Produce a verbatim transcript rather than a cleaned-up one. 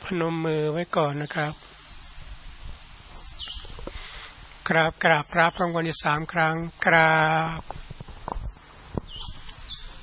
พนมมือไว้ก่อนนะครับกราบกราบกราบพร้อมกันอีกสามครั้งกราบ